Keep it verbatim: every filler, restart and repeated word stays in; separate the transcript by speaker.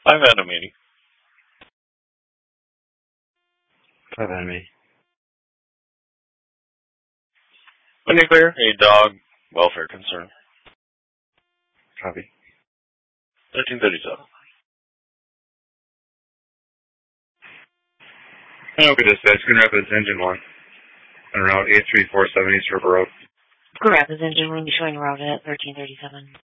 Speaker 1: I've had a meeting.
Speaker 2: Five enemy.
Speaker 1: Nuclear, a dog welfare concern.
Speaker 2: Copy.
Speaker 1: thirteen thirty-seven.
Speaker 2: Okay, dispatch. Grand Rapids Engine one. On route eight three four seven East River Road.
Speaker 3: Grand Rapids Engine one showing route at thirteen thirty-seven.